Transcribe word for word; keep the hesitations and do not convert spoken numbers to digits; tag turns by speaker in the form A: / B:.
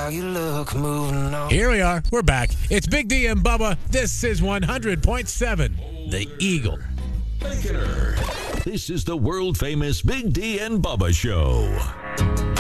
A: how you look moving on.
B: Here we are. We're back. It's Big D and Bubba. This is one hundred point seven, The Eagle.
C: This is the world-famous Big D and Bubba Show.